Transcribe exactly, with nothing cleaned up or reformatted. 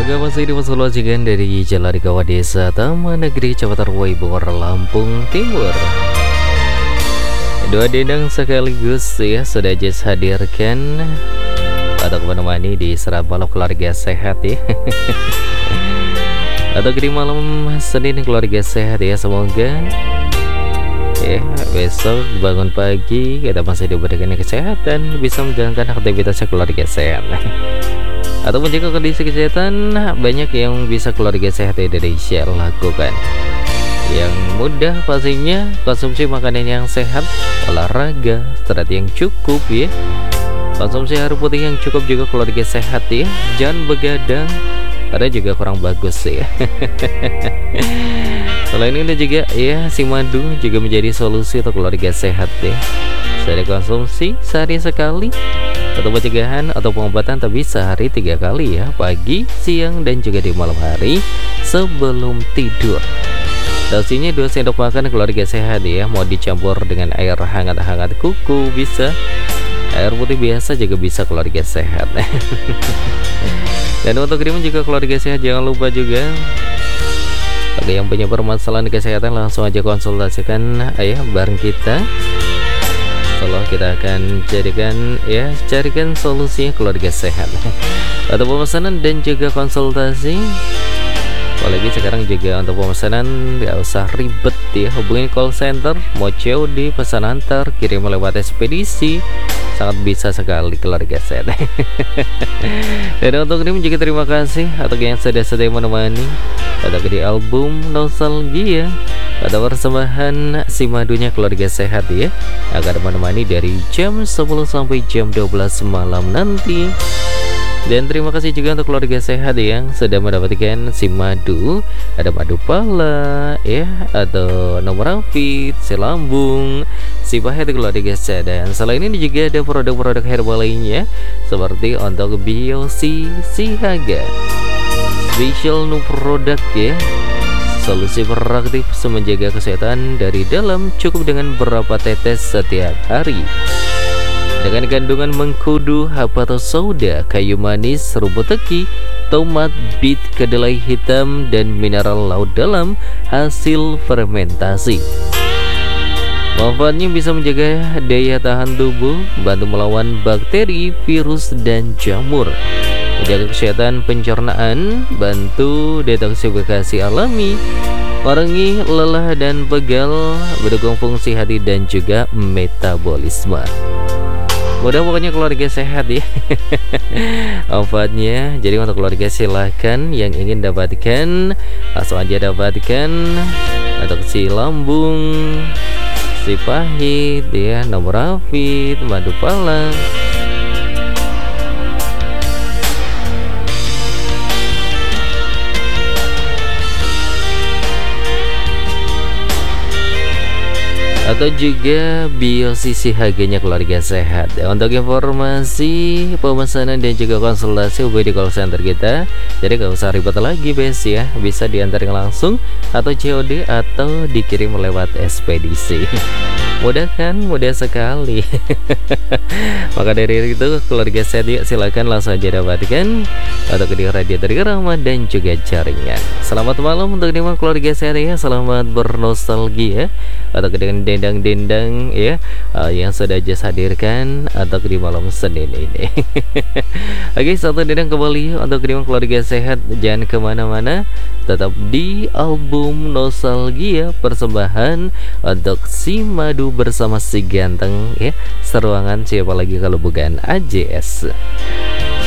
Oke, masih di Masulajikan dari Jalan Kawah Desa Taman Negeri Kecamatan Waibor, Lampung Timur. Dua dendang sekaligus ya sudah Jess hadirkan untuk menemani di Serapalok keluarga sehat ya. Atau di malam Senin keluarga sehat ya, semoga ya besok bangun pagi kita masih diberikan kesehatan, bisa menjalankan aktivitasnya keluarga sehat. Ataupun jika kondisi kesehatan banyak yang bisa keluarga sehat Indonesia lakukan. Yang mudah pastinya konsumsi makanan yang sehat, olahraga, istirahat yang cukup ya, konsumsi air putih yang cukup juga keluarga sehat ya. Jangan begadang, karena juga kurang bagus ya. Selain itu juga ya, si madu juga menjadi solusi untuk keluarga sehat ya. Saya konsumsi sehari sekali atau pencegahan atau pengobatan, tapi sehari tiga kali ya, pagi, siang, dan juga di malam hari sebelum tidur. Dosisnya dua sendok makan keluarga sehat ya, mau dicampur dengan air hangat-hangat kuku bisa, air putih biasa juga bisa keluarga sehat. Dan untuk krim juga keluarga sehat, jangan lupa juga bagi yang punya permasalahan kesehatan langsung aja konsultasikan ayah bareng kita. Kalau kita akan jadikan ya, carikan solusinya keluarga sehat. Atau pemesanan dan juga konsultasi, apalagi sekarang juga untuk pemesanan gak usah ribet ya, hubungi call center, mau C O D, pesan antar, kirim lewat ekspedisi, sangat bisa sekali keluarga sehat. Dan untuk ini juga terima kasih untuk yang sudah setia menemani atau di album Nostalgia atau persembahan si madunya keluarga sehat ya, akan menemani dari jam sepuluh sampai jam dua belas malam nanti. Dan terima kasih juga untuk keluarga sehat yang sudah mendapatkan si madu. Ada madu pala ya, atau nomor rapid, si lambung, si pahet keluarga sehat. Dan selain ini juga ada produk-produk herbal lainnya seperti untuk Biosi Sihaga, special new product ya, solusi beraktif menjaga kesehatan dari dalam, cukup dengan beberapa tetes setiap hari. Dengan kandungan mengkudu, habatus sauda, kayu manis, rumput teki, tomat, bit, kedelai hitam, dan mineral laut dalam hasil fermentasi. Manfaatnya bisa menjaga daya tahan tubuh, bantu melawan bakteri, virus, dan jamur, menjaga kesehatan pencernaan, bantu detoksifikasi alami, merengi lelah dan pegal, mendukung fungsi hati dan juga metabolisme. Mudah pokoknya keluarga sehat ya. Manfaatnya, jadi untuk keluarga silahkan yang ingin dapatkan langsung aja dapatkan untuk si lambung, si pahit ya, nomor rapid, madu pala. Atau juga Biosi Sihaga keluarga sehat. Untuk informasi pemesanan dan juga konsultasi hubungi di call center kita. Jadi gak usah ribet lagi bes ya, bisa diantarin langsung atau C O D atau dikirim lewat ekspedisi. Mudah kan? Mudah sekali. Maka dari itu keluarga sehat yuk, silakan langsung aja dapatkan atau di radio tergeramah dan juga jaringan. Selamat malam untuk dimana keluarga sehat ya, selamat bernostalgia atau dengan dendang-dendang ya, uh, yang sudah Jess hadirkan atau di malam Senin ini. Oke, satu dendang kembali untuk dimana keluarga sehat, jangan kemana-mana, tetap di album Nostalgia, persembahan untuk si madu bersama si ganteng ya, seruangan siapa lagi kalau bukan A J S.